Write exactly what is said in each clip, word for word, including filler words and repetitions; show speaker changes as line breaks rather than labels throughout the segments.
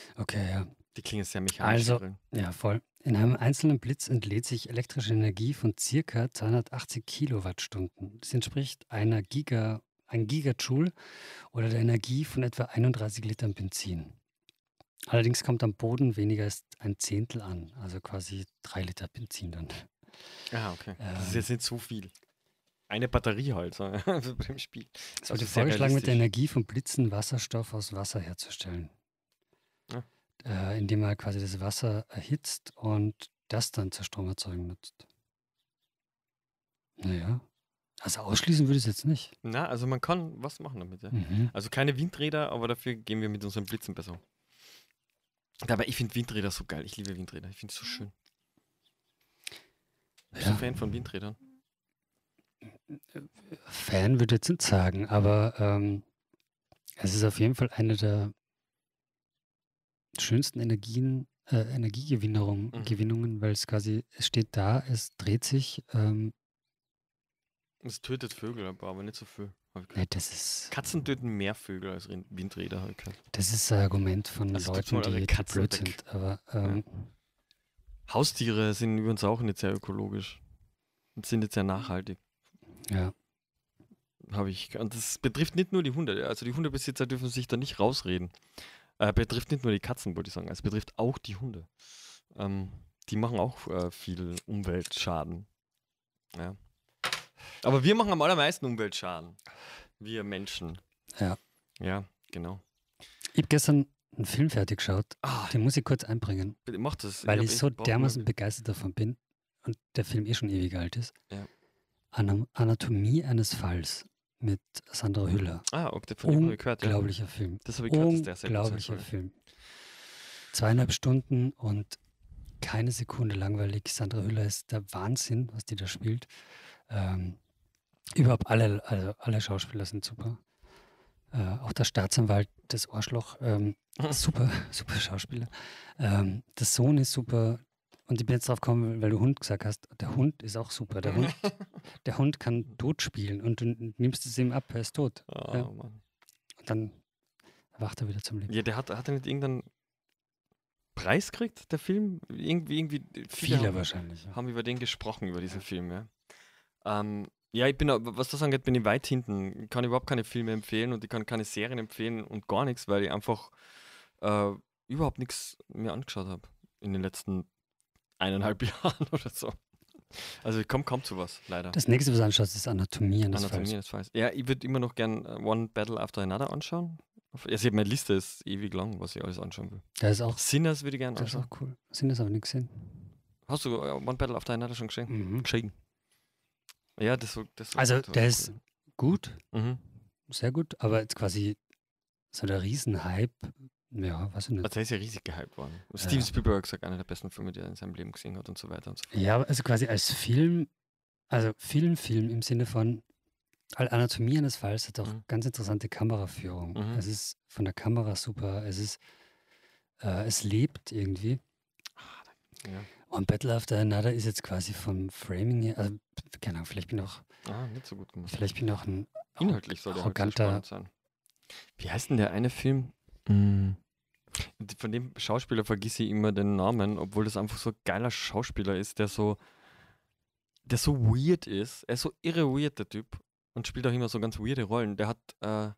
Okay, ja.
Die klingen sehr mechanisch.
Also,
drin.
ja, voll. In einem einzelnen Blitz entlädt sich elektrische Energie von circa zweihundertachtzig Kilowattstunden. Das entspricht einer Giga, ein Gigajoule oder der Energie von etwa einunddreißig Litern Benzin. Allerdings kommt am Boden weniger als ein Zehntel an, also quasi drei Liter Benzin dann.
Ah, okay. Das ist
Ähm,
jetzt nicht so viel. Eine Batterie halt, so, also beim Spiel.
es
Also
wurde
sehr
vorgeschlagen, mit der
realistisch.
Energie von Blitzen Wasserstoff aus Wasser herzustellen.
Ja.
Äh, indem man quasi das Wasser erhitzt und das dann zur Stromerzeugung nutzt. Naja. Also ausschließen würde ich es jetzt nicht.
Na, also man kann was machen damit, ja.
Mhm.
Also keine Windräder, aber dafür gehen wir mit unseren Blitzen besser. Aber ich finde Windräder so geil. Ich liebe Windräder. Ich finde es so schön. Bist du
Ja.
Fan von Windrädern?
Fan würde ich jetzt nicht sagen, aber ähm, es ist auf jeden Fall eine der schönsten Energien, äh, Energiegewinnungen,
Mhm.
Gewinnungen, weil es quasi, es steht da, es dreht sich. Ähm,
Es tötet Vögel, aber aber nicht so viel. Hab ich
ne,
gehört.
das ist,
Katzen töten mehr Vögel als Rin- Windräder, habe ich gehört.
das ist ein Argument von
Also tut's
Leuten,
mal eure
die, die
Katzen
blöd
weg.
sind. Aber ähm,
Haustiere sind übrigens auch nicht sehr ökologisch und sind nicht sehr nachhaltig.
ja,
Habe ich. Und das betrifft nicht nur die Hunde. Also die Hundebesitzer dürfen sich da nicht rausreden. Äh, betrifft nicht nur die Katzen, wollte ich sagen. Es betrifft auch die Hunde. Ähm, die machen auch äh, viel Umweltschaden. Ja. Aber wir machen am allermeisten Umweltschaden. Wir Menschen.
ja.
Ja, genau.
Ich habe gestern einen Film fertig geschaut,
Ah,
den muss ich kurz einbringen,
bitte mach das.
weil
hab
ich
echt
so
Bock
dermaßen
mal-
begeistert davon bin und der Film eh schon ewig alt ist.
Ja.
Ana- Anatomie eines Falls mit Sandra Hüller.
Ah, okay, von dem habe ich gehört, ja.
Unglaublicher Film.
Das habe ich gehört, dass der sehr gut sein
Unglaublicher
soll.
Film. Zweieinhalb Stunden und keine Sekunde langweilig. Sandra Hüller ist der Wahnsinn, was die da spielt. Ähm, überhaupt alle, also alle Schauspieler sind super. Äh, auch der Staatsanwalt, das Arschloch, ähm, super, super Schauspieler. Ähm, der Sohn ist super. Und ich bin jetzt drauf gekommen, weil du Hund gesagt hast. Der Hund ist auch super. Der Hund, der Hund kann tot spielen und du nimmst es ihm ab, er ist tot.
Oh,
Ja.
Mann.
Und dann wacht er wieder zum Leben.
Ja, der hat, hat er nicht irgendeinen Preis gekriegt, der Film? Irgendwie, irgendwie viele,
Viele
haben,
wahrscheinlich. Ja.
haben über den gesprochen, über diesen Film, ja. Ähm, ja, ich bin, da- was das angeht, bin ich weit hinten. Ich kann überhaupt keine Filme empfehlen und ich kann keine Serien empfehlen und gar nichts, weil ich einfach äh, überhaupt nichts mehr angeschaut habe in den letzten eineinhalb Jahren oder so. Also ich komme kaum zu was, leider.
Das nächste, was du anschaust, ist Anatomie eines
Anatomie
Falls.
eines Falls. Ja, ich würde immer noch gern äh, One Battle After Another anschauen. Auf- Also ich hab, meine Liste ist ewig lang, was ich alles anschauen will.
Der ist auch,
Sinners würde ich gerne
der ist
anschauen.
auch cool. Sind das aber nichts gesehen?
Hast du äh, One Battle After Another schon gesehen?
Mhm.
Gesehen. Ja, das soll, das soll
Also,
gut,
der
soll
ist gut,
cool. Mhm.
sehr gut, aber jetzt quasi so der Riesenhype, ja, weiß ich nicht.
Also der ist ja riesig gehypt worden. Steven Spielberg sagt, einer der besten Filme, die er in seinem Leben gesehen hat und so weiter und so fort.
Ja, also quasi als Film, also Filmfilm im Sinne von Al- Anatomie eines Falls hat auch
Mhm.
ganz interessante Kameraführung.
Mhm.
Es ist von der Kamera super, es ist, äh, es lebt irgendwie.
Ja.
Und Battle After Another ist jetzt quasi vom Framing her, also keine Ahnung, vielleicht bin ich auch,
Ah, nicht so gut gemacht.
vielleicht bin ich auch ein
Inhaltlich soll der halt sehr
arroganter,
spannend sein. Wie heißt denn der eine Film? Mm. Von dem Schauspieler vergesse ich immer den Namen, obwohl das einfach so ein geiler Schauspieler ist, der so, der so weird ist. Er ist so irre weird, der Typ. Und spielt auch immer so ganz weirde Rollen. Der hat, äh,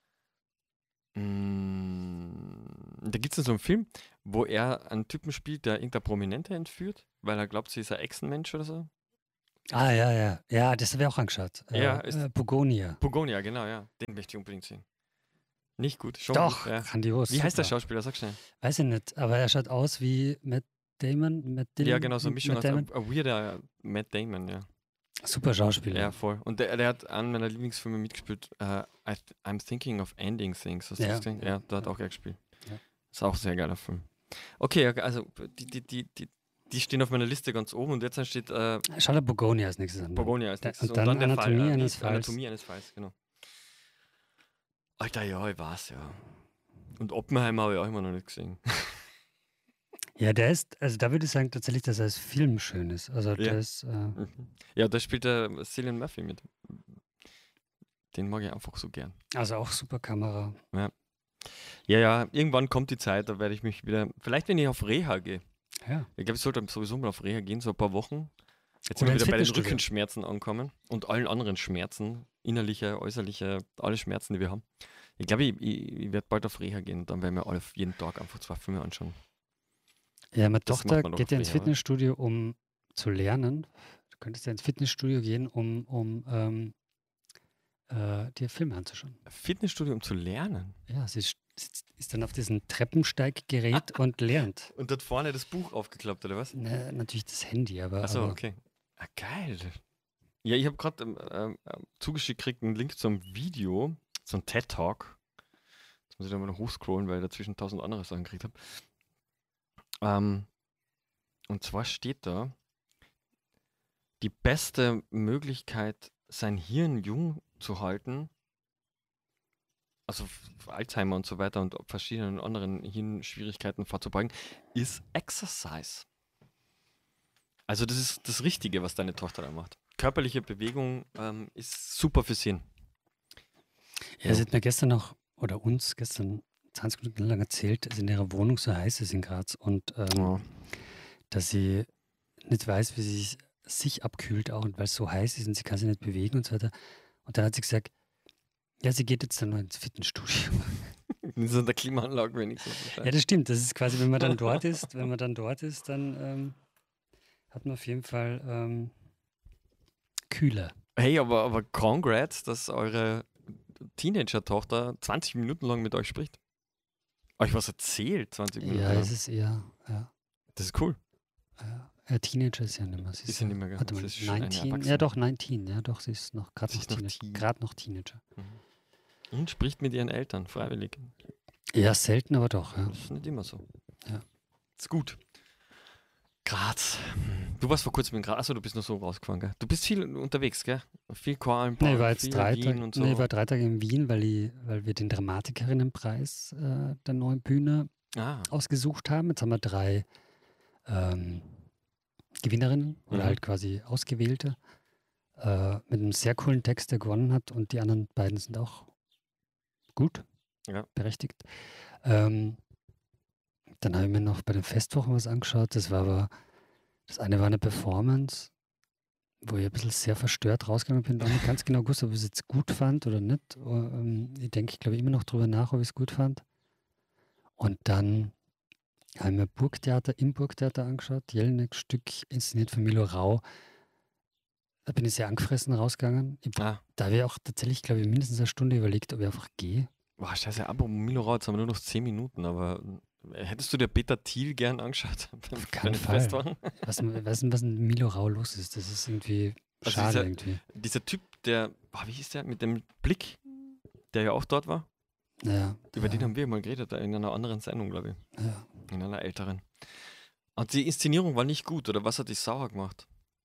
mm, da gibt es so einen Film, wo er einen Typen spielt, der irgendeine Prominente entführt, weil er glaubt, sie ist ein Echsenmensch oder so.
ah ja, ja, ja, das habe ich auch angeschaut.
Ja,
Äh,
ist-
äh, Pugonia.
Pogonia, genau, ja. Den möchte ich unbedingt sehen. Nicht gut, schon
Doch,
gut. Ja.
grandios.
Wie heißt der
super.
Schauspieler? Sag schnell.
Weiß ich nicht, aber er schaut aus wie Matt Damon. Matt Dillon,
Ja, genau, so eine Mischung
Matt
aus
Damon.
ein, ein weirder Matt Damon, ja.
Super Schauspieler.
Ja, voll. Und der, der hat einen meiner Lieblingsfilme mitgespielt, äh, I th- I'm Thinking of Ending Things. Hast du
Ja,
das gesehen?
ja,
Ja, da hat
ja.
auch er gespielt.
Ja.
Ist auch ein sehr geiler Film. Okay, okay, also die, die, die, die, die stehen auf meiner Liste ganz oben und jetzt steht äh,
Schau dir Pugonia als nächstes an.
Pogonia als
Da-
nächstes.
und dann
der
Anatomie
Fall, äh,
eines
wie-
Falls.
Anatomie eines Falls, genau. Alter, ja, ich weiß, ja. Und Oppenheimer habe ich auch immer noch nicht gesehen.
Ja, der ist, also da würde ich sagen tatsächlich, dass er als Film schön ist. Also der
Ja.
ist, äh,
Mhm. Ja, da spielt der Cillian Murphy mit. Den mag ich einfach so gern.
also auch super Kamera.
Ja. Ja, ja, irgendwann kommt die Zeit, da werde ich mich wieder, vielleicht wenn ich auf Reha gehe.
Ja.
Ich glaube, ich sollte sowieso mal auf Reha gehen, so ein paar Wochen. Jetzt sind
Oder
wir
ins
wieder bei den
Fitnessstudio.
Rückenschmerzen ankommen und allen anderen Schmerzen, innerliche, äußerliche, alle Schmerzen, die wir haben. Ich glaube, ich, ich, ich werde bald auf Reha gehen und dann werden wir alle jeden Tag einfach zwei Filme anschauen.
Ja, meine
Das
Tochter
macht man doch
geht
auf
ja ins
Reha, oder?
Fitnessstudio, um zu lernen. Du könntest ja ins Fitnessstudio gehen, um, um ähm, äh, dir Filme anzuschauen.
Fitnessstudio, um zu lernen.
Ja, sie ist, sitzt- ist dann auf diesem Treppensteiggerät und lernt.
Und dort vorne das Buch aufgeklappt, oder was?
Na, natürlich das Handy, aber,
Achso,
aber
okay. Ah, geil. Ja, ich habe gerade ähm, ähm, ähm, zugeschickt gekriegt einen Link zum Video, so ein TED-Talk. Jetzt muss ich da mal noch hochscrollen, weil ich dazwischen tausend andere Sachen gekriegt habe. Ähm, und zwar steht da, die beste Möglichkeit, sein Hirn jung zu halten, also für Alzheimer und so weiter und verschiedenen anderen Hirnschwierigkeiten vorzubeugen, ist Exercise. Also das ist das Richtige, was deine Tochter da macht. Körperliche Bewegung ähm, ist super fürs Hirn.
ja, sie hat mir gestern noch, oder uns gestern zwanzig Minuten lang erzählt, dass in ihrer Wohnung so heiß ist in Graz und ähm,
Ja.
dass sie nicht weiß, wie sie sich, sich abkühlt auch und weil es so heiß ist und sie kann sich nicht bewegen und so weiter. Und dann hat sie gesagt, ja, sie geht jetzt dann nur ins Fitnessstudio.
In so einer Klimaanlage wenigstens.
Ja, das stimmt. Das ist quasi, wenn man dann dort ist, wenn man dann dort ist, dann ähm, hat man auf jeden Fall ähm, kühler.
Hey, aber, aber congrats, dass eure Teenager-Tochter zwanzig Minuten lang mit euch spricht. Euch was erzählt, zwanzig Minuten
Ja,
lang.
es ist eher, ja,
Das ist cool.
ja, ja, Teenager ist ja nicht mehr. Sie
Ist ja nicht mehr, gell?
warte mal,
Sie ist schon eine
neunzehn, ja
Erwachsene.
doch, neunzehn, ja doch, sie ist noch gerade
Sie
noch,
ist noch
Teenager,
Teen.
gerade noch Teenager.
Mhm. Und spricht mit ihren Eltern, freiwillig.
Ja, selten, aber doch, ja.
Das ist nicht immer so.
Ja.
Ist gut. Graz. Du warst vor kurzem in Graz. Achso, du bist noch so rausgefahren, gell? Du bist viel unterwegs, gell? Viel Korallenbahn,
Nee, ich war jetzt
viel
drei
Wien
Tage,
und so.
nee, ich war drei Tage in Wien, weil, ich, weil wir den Dramatikerinnenpreis äh, der neuen Bühne
Ah.
ausgesucht haben. Jetzt haben wir drei ähm, Gewinnerinnen oder
Mhm.
halt quasi Ausgewählte äh, mit einem sehr coolen Text, der gewonnen hat und die anderen beiden sind auch gut,
Ja.
berechtigt. Ähm, dann habe ich mir noch bei den Festwochen was angeschaut. Das war aber, das eine war eine Performance, wo ich ein bisschen sehr verstört rausgegangen bin, weil ich nicht ganz genau gewusst habe, ob ich es jetzt gut fand oder nicht. Ähm, ich denke, ich glaube immer noch drüber nach, ob ich es gut fand. Und dann habe ich mir Burgtheater im Burgtheater angeschaut, Jelinek-Stück, inszeniert von Milo Rau. Da bin ich sehr angefressen rausgegangen. Ich,
Ah.
da habe ich auch tatsächlich, glaube ich, mindestens eine Stunde überlegt, ob ich einfach gehe.
Boah, scheiße, Abo Milo Rau, jetzt haben wir nur noch zehn Minuten, aber äh, hättest du dir Peter Thiel gern angeschaut?
Auf keinen Fall. Was, was, was mit Milo Rau los ist, das ist irgendwie
Also
schade
dieser,
irgendwie.
dieser Typ, der, boah, wie hieß der, mit dem Blick, der ja auch dort war,
Ja,
über
ja,
den haben wir mal geredet, in einer anderen Sendung, glaube ich,
ja.
in einer älteren. Und die Inszenierung war nicht gut, oder was hat dich sauer gemacht?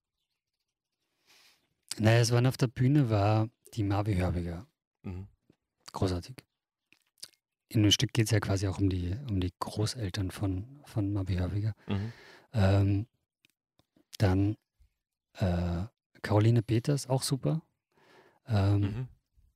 Naja, es waren auf der Bühne, war die Marvi Hörbiger.
Mhm.
Großartig. In dem Stück geht es ja quasi auch um die, um die Großeltern von, von Marvi Hörbiger.
Mhm.
Ähm, dann äh, Caroline Peters, auch super. Ähm,
Mhm.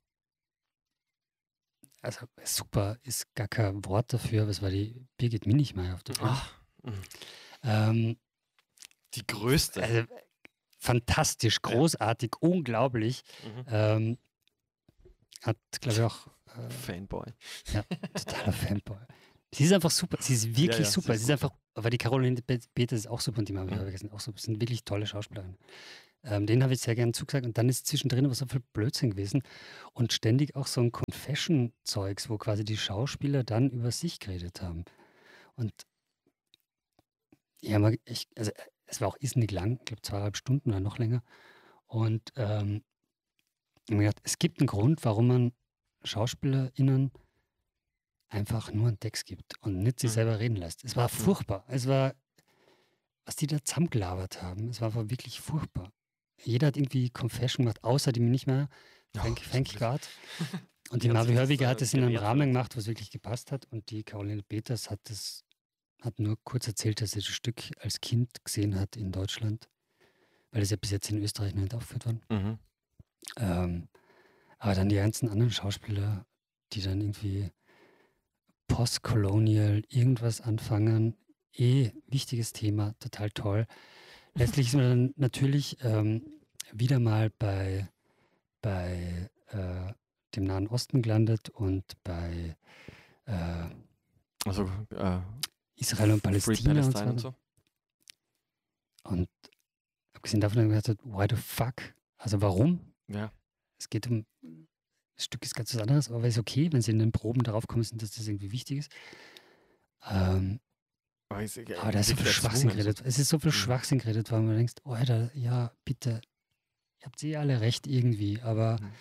Also super ist gar kein Wort dafür, aber es war die Birgit Minichmeier auf der Bühne.
Ach, mhm.
Ähm,
die größte.
also, fantastisch, großartig, unglaublich.
Mhm.
Ähm, hat, glaube ich, auch äh,
Fanboy.
ja, totaler Fanboy. Sie ist einfach super, sie ist wirklich
ja,
super.
sie
Sie
ist
ist
gut.
einfach, aber die Caroline Peters ist auch super und die Marvin
Mhm.
Hörbiger sind auch super. Sind wirklich tolle Schauspielerinnen. Ähm, denen habe ich sehr gerne zugesagt und dann ist zwischendrin aber so viel Blödsinn gewesen und ständig auch so ein Confession-Zeugs, wo quasi die Schauspieler dann über sich geredet haben. Und ja, man, ich, also äh, es war auch irrsinnig lang, ich glaube zweieinhalb Stunden oder noch länger. Und ähm, ich hab mir gedacht, es gibt einen Grund, warum man SchauspielerInnen einfach nur einen Text gibt und nicht sich
Mhm.
selber reden lässt. Es war
Mhm.
furchtbar. Es war, was die da zusammengelabert haben, es war einfach wirklich furchtbar. Jeder hat irgendwie Confession gemacht, außer die nicht mehr. Thank,
Oh,
thank
zum Glück.
God. Und
Die
die
hat
Marvi
sich das,
Hörbiger
äh,
hat es in einem
gewehrt
Rahmen
vielleicht.
gemacht, wo es wirklich gepasst hat. Und die Caroline Peters hat es hat nur kurz erzählt, dass sie das Stück als Kind gesehen hat in Deutschland, weil es ja bis jetzt in Österreich noch nicht aufgeführt worden.
Mhm.
Ähm, aber dann die ganzen anderen Schauspieler, die dann irgendwie Postcolonial irgendwas anfangen. Eh, wichtiges Thema, total toll. Letztlich ist man dann natürlich ähm, wieder mal bei, bei äh, dem Nahen Osten gelandet und bei äh,
Also äh,
Israel und
Free
Palästina und so
Palestine und
weiter.
so.
Und abgesehen davon habe ich gesagt, why the fuck? Also warum?
Ja.
Es geht um, das Stück ist ganz was anderes, aber ist okay, wenn sie in den Proben darauf kommen sind, dass das irgendwie wichtig ist. Ähm,
Aber, ist, äh,
aber da ist so viel
wirklich
Schwachsinn
erzwungen,
geredet. Es ist so viel
Mhm.
Schwachsinn geredet, weil man denkt, oh, Alter, ja, bitte, ihr habt eh alle recht irgendwie, aber
Mhm.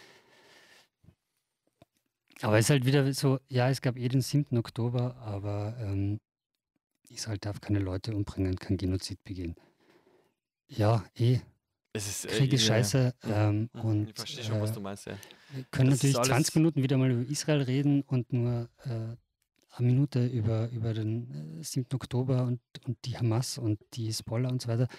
aber es ist halt wieder so, ja, es gab eh den siebten Oktober, aber ähm, Israel darf keine Leute umbringen, kein Genozid begehen. Ja, eh,
Es ist, äh,
Krieg ist
ja, ja.
scheiße
Mhm.
ähm,
Mhm.
und
Ich verstehe schon, was
äh,
du meinst, ja.
wir können
Das ist
natürlich
alles-
zwanzig Minuten wieder mal über Israel reden und nur äh, eine Minute über, über den äh, siebten Oktober und, und die Hamas und die Hezbollah und so weiter.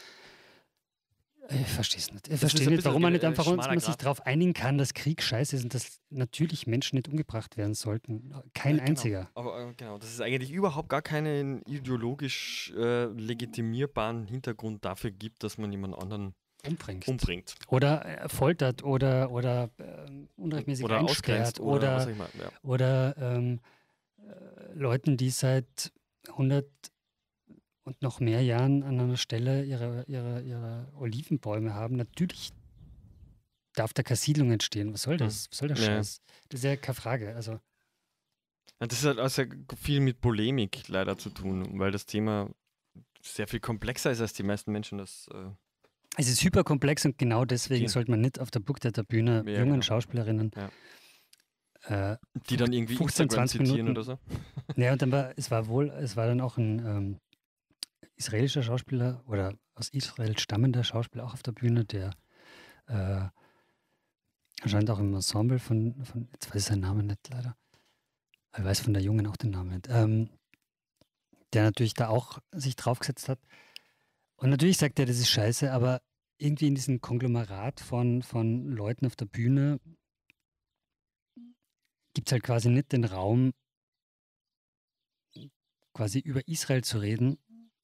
Ich verstehe es nicht. Ich
ist
verstehe
ein
nicht,
bisschen
warum man
ge-
nicht
äh,
einfach uns,
schmaler
man sich
Grat.
darauf einigen kann, dass Krieg scheiße ist und dass natürlich Menschen nicht umgebracht werden sollten. Kein
Ja, genau.
einziger.
Aber äh, genau, das ist eigentlich überhaupt gar keinen ideologisch äh, legitimierbaren Hintergrund dafür gibt, dass man jemand anderen
Umbringt.
umbringt.
Oder äh, foltert oder, oder äh, unrechtmäßig
Oder
einsperrt
ausgrenzt oder, was
oder,
auch immer. Ja.
oder ähm, äh, Leuten, die seit hundert und noch mehr Jahren an einer Stelle ihre, ihre, ihre Olivenbäume haben. Natürlich darf da keine Siedlung entstehen. Was soll das? Was soll der
Ja.
Scheiß? Das ist ja keine Frage. Also,
Ja, das hat also viel mit Polemik leider zu tun, weil das Thema sehr viel komplexer ist, als die meisten Menschen das. Äh,
es ist hyperkomplex und genau deswegen
Okay.
sollte man nicht auf der Booktheater Bühne
Ja,
jungen
genau.
Schauspielerinnen äh,
die dann irgendwie
fünfzehn,
Instagram
zwanzig
zitieren
Minuten.
oder so.
Ja, und dann war, es war wohl, es war dann auch ein ähm, israelischer Schauspieler oder aus Israel stammender Schauspieler auch auf der Bühne, der äh, anscheinend auch im Ensemble von, von, jetzt weiß ich seinen Namen nicht leider, ich weiß von der Jungen auch den Namen nicht, ähm, der natürlich da auch sich draufgesetzt hat. Und natürlich sagt er, das ist scheiße, aber irgendwie in diesem Konglomerat von, von Leuten auf der Bühne gibt es halt quasi nicht den Raum, quasi über Israel zu reden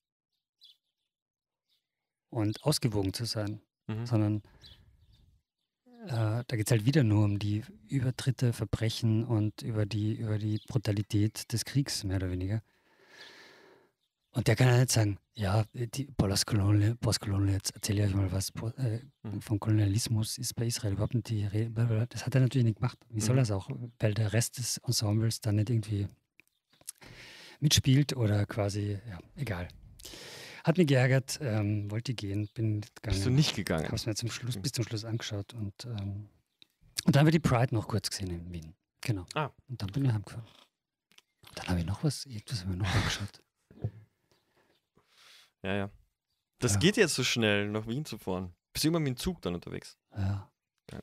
und ausgewogen zu sein,
Mhm.
sondern äh, da geht es halt wieder nur um die Übertritte, Verbrechen und über die, über die Brutalität des Kriegs, mehr oder weniger. Und der kann ja nicht sagen, ja, die Postkolonial, Postkolonial, jetzt erzähle ich euch mal was, po, äh,
Mhm.
von Kolonialismus ist bei Israel überhaupt nicht die Rede. blablabla. Das hat er natürlich nicht gemacht. Wie soll
Mhm.
er es auch? Weil der Rest des Ensembles dann nicht irgendwie mitspielt oder quasi, ja, egal. Hat mich geärgert, ähm, wollte gehen, bin nicht gegangen.
Bist du nicht gegangen?
Habe es mir zum Schluss,
Okay.
bis zum Schluss angeschaut und, ähm, und dann haben wir die Pride noch kurz gesehen in Wien. Genau.
Ah.
Und dann bin ich heimgefahren. Und dann habe ich noch was, irgendwas habe ich noch angeschaut.
Ja, ja. Das
Ja.
geht jetzt so schnell, nach Wien zu fahren. Bist du immer mit dem Zug dann unterwegs?
Ja.
Ja.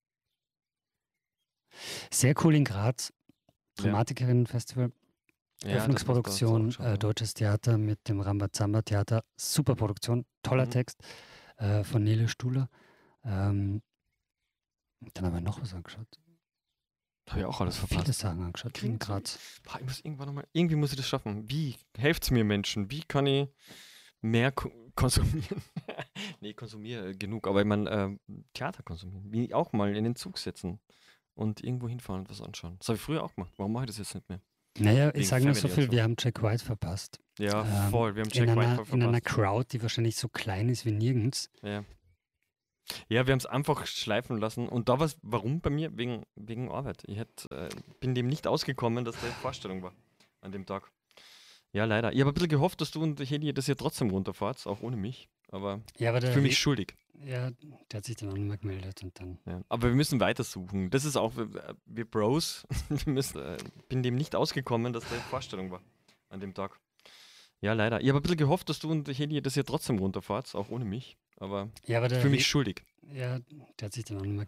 Sehr cool in Graz. Dramatikerinnen-Festival.
Ja, das
Eröffnungsproduktion,
hast du auch geschaut,
äh, Deutsches Theater mit dem Rambazamba Theater. Super Produktion, toller
Mhm.
Text äh, von Nele Stuhler. Ähm, dann haben wir noch was angeschaut.
Habe ich auch alles
Viele
verpasst.
Sachen angeschaut
Kriegen
in
Sie-
Graz.
Boah, ich muss irgendwann noch mal, irgendwie muss ich das schaffen. Wie? Helft's mir, Menschen? Wie kann ich mehr ko konsumieren? nee, konsumiere äh, genug, aber ich meine, ähm, Theater konsumieren. Wie auch mal in den Zug setzen und irgendwo hinfahren und was anschauen. Das habe ich früher auch gemacht. Warum mache ich das jetzt nicht mehr?
Naja,
Wegen
ich sage nur so
Family und
viel,
so.
wir haben Jack White verpasst.
Ja,
Ähm,
voll. Wir haben
In
Jack White
einer,
voll
in einer
verpasst.
Crowd, die wahrscheinlich so klein ist wie nirgends.
Ja. Ja, wir haben es einfach schleifen lassen. Und da war es, warum bei mir? Wegen, wegen Arbeit. Ich hätt, äh, bin dem nicht ausgekommen, dass da eine Vorstellung war an dem Tag. Ja, leider. Ich habe ein bisschen gehofft, dass du und Heli das hier trotzdem runterfahrt, auch ohne mich. Aber
Ja, aber
ich
der,
fühle mich schuldig.
ja, der hat sich dann auch nicht mehr gemeldet und dann.
Ja. Aber wir müssen weitersuchen. Das ist auch, wir, wir Bros, wir müssen, äh, bin dem nicht ausgekommen, dass da eine Vorstellung war an dem Tag. Ja, leider. Ich habe ein bisschen gehofft, dass du und Heli das hier trotzdem runterfahrt, auch ohne mich. Aber
Ja, aber
ich
der,
fühle mich schuldig.
ja, der hat sich dann auch nicht mehr